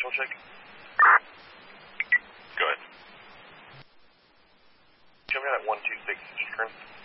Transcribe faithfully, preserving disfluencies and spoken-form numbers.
double check. Go ahead. Show me that one two six Eastern.